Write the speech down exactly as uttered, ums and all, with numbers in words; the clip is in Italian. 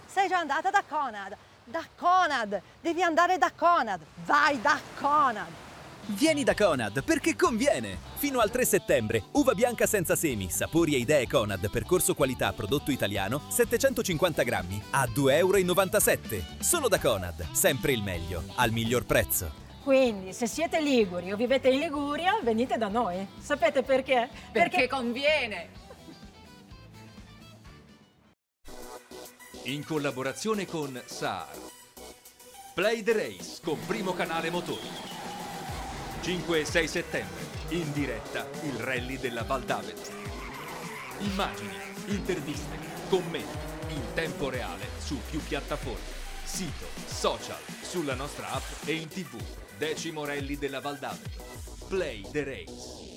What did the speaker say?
Sei già andata da Conad? Da Conad! Devi andare da Conad! Vai da Conad! Vieni da Conad perché conviene! Fino al tre settembre, uva bianca senza semi, sapori e idee Conad, percorso qualità prodotto italiano, settecentocinquanta grammi, a due e novantasette euro. Solo da Conad, sempre il meglio, al miglior prezzo. Quindi, se siete liguri o vivete in Liguria, venite da noi. Sapete perché? Perché conviene! In collaborazione con Saar. Play the Race con Primo Canale Motori. cinque e sei settembre, in diretta il rally della Val d'Avelta. Immagini, interviste, commenti, in tempo reale su più piattaforme. Sito, social, sulla nostra app e in tv. Decimo rally della Val d'Avelta. Play the Race.